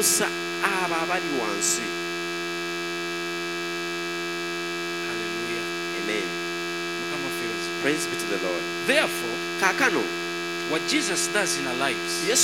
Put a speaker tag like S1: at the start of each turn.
S1: okukyusa abo abali wansi.
S2: Hallelujah.
S1: Amen.
S2: Mukama ffe.
S1: Praise be to the Lord.
S2: Therefore,
S1: Kaakano
S2: what Jesus does in our lives